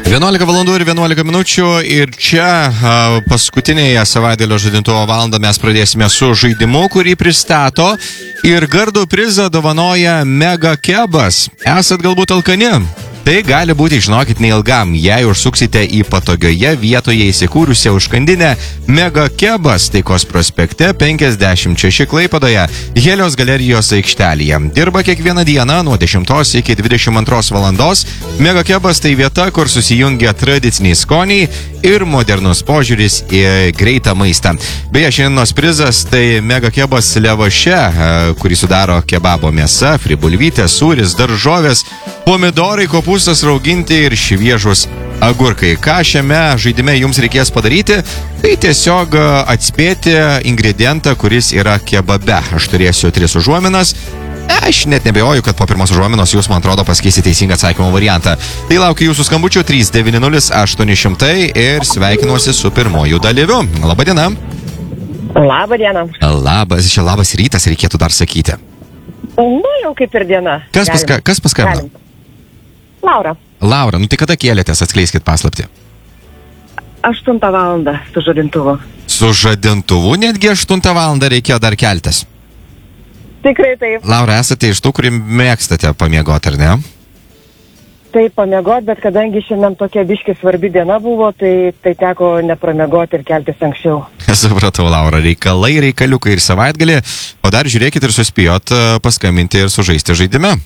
11 valandų ir 11 minučių ir čia paskutinėje savaitgalio žadintuvo valandą mes pradėsime su žaidimu, kurį pristato ir gardų prizą dovanoja Mega Kebas. Esat galbūt alkani? Tai gali būti, žinokit, neilgam, jei užsuksite į patogioje vietoje įsikūrusią užkandinę Mega Kebas Taikos prospekte 56 Klaipėdoje, Helios galerijos aikštelėje. Dirba kiekvieną dieną nuo 10 iki 22 valandos. Mega Kebas tai vieta, kur susijungia tradiciniai skoniai ir modernus požiūris į greitą maistą. Beje, šiandienos prizas tai Mega Kebas levaše, kurį sudaro kebabo mėsa, fribulvytė, sūris, daržovės, pomidorai, kopūstas rauginti ir šviežus agurkai. Ką šiame žaidime jums reikės padaryti, tai tiesiog atspėti ingredientą, kuris yra kebabe. Aš turėsiu 3 užuominas. Aš net nebejoju, kad po pirmos užuominos jūs, man atrodo, pasakysi teisingą atsakymo variantą. Tai laukiu jūsų skambučių 390-800 ir sveikinuosi su pirmoju dalyviu. Labadiena. Labadiena. Labas rytas reikėtų dar sakyti. Nu, jau kaip ir diena. Kas paskambino? Laura. Laura, tai kada kėlėtės, atskleiskit paslaptį? 8 valandą su žadintuvu. Su žadintuvu netgi 8 valandą reikėjo dar keltis? Tikrai taip. Laura, esate iš tų, kurį mėgstate pamiegoti, ar ne? Taip, pamiegoti, bet kadangi šiandien tokia biški svarbi diena buvo, tai teko nepramiegoti ir keltis anksčiau. Supratau, Laura, reikaliukai ir savaitgalį, o dar žiūrėkit ir suspėjot paskambinti ir sužaisti žaidime.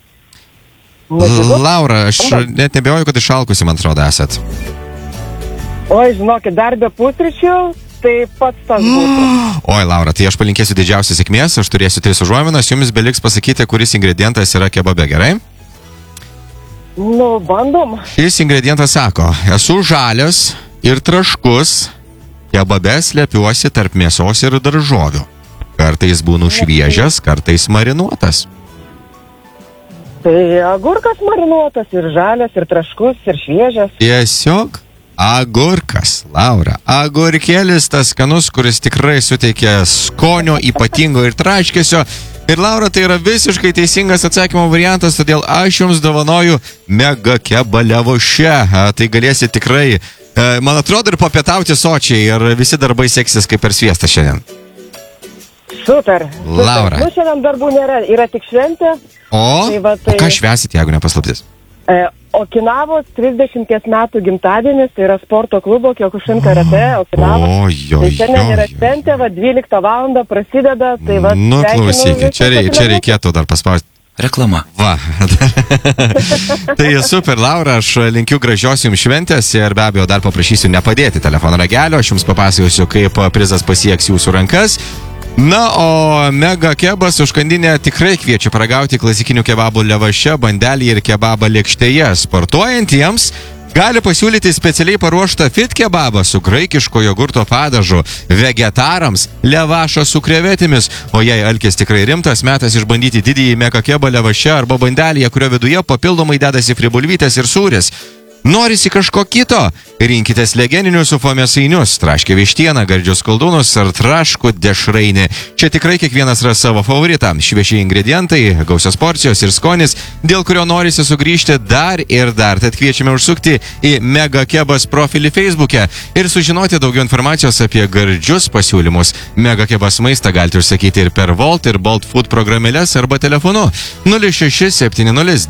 Laura, aš net nebejoju, kad išalkusi, man atrodo, esat. Oi, žinokit, dar be pusryčių, tai pats tas būtų. Oi, Laura, tai aš palinkėsiu didžiausios sėkmės, aš turėsiu 3 užuominas, jums beliks pasakyti, kuris ingredientas yra kebabe, gerai? Nu, bandom. Šis ingredientas sako, esu žalias ir traškus, kebabe slepiuosi tarp mėsos ir daržovių. Kartais būnu šviežias, kartais marinuotas. Tai agurkas marinuotas ir žalias, ir traškus, ir šviežias. Tiesiog agurkas, Laura. Agurkėlis tas skanus, kuris tikrai suteikia skonio ypatingo ir traškesio. Ir Laura, tai yra visiškai teisingas atsakymo variantas, todėl aš jums dovanoju Mega Kebą levaše. Tai galėsit tikrai, man atrodo, ir papietauti sočiai ir visi darbai seksis kaip per sviestą šiandien. Super. Laura. Nu, šiandien darbų nėra, yra tik šventė. O ką švęsit, jeigu nepaslaptis? Okinavos 30 metų gimtadienis, tai yra sporto klubo Kiokušin karate, Okinavos. Tai šiandien yra šventė, 12 valandą prasideda, tai Nu, klausykit, čia reikėtų dar paspausti. Reklama. Va. Tai super, Laura, aš linkiu gražios jums šventės ir be abejo dar paprašysiu nepadėti telefono ragelio, aš jums papasakosiu, kaip prizas pasieks jūsų rankas. Na, o Mega Kebas užkandinė tikrai kviečia paragauti klasikinių kebabų levaše, bandelį ir kebabą lėkštėje. Sportuojantiems gali pasiūlyti specialiai paruoštą fit kebabą su graikiško jogurto padažu, vegetarams levašą su krevetėmis, o jei alkis tikrai rimtas, metas išbandyti didįjį Mega Kebą levaše arba bandelėje, kurio viduje papildomai dedasi fribulvytės ir sūris. Norisi kažko kito? Rinkitės legendinius UFO mėsainius, traškę vištieną, gardžius koldūnus ar traškų dešrainį. Čia tikrai kiekvienas ras savo favoritą. Švieži ingredientai, gausios porcijos ir skonis, dėl kurio norisi sugrįžti dar ir dar. Tad kviečiame užsukti į Mega Kebas profilį Facebook'e ir sužinoti daugiau informacijos apie gardžius pasiūlymus. Mega Kebas maistą galite užsakyti ir per Volt ir Bolt Food programėlės arba telefonu 0670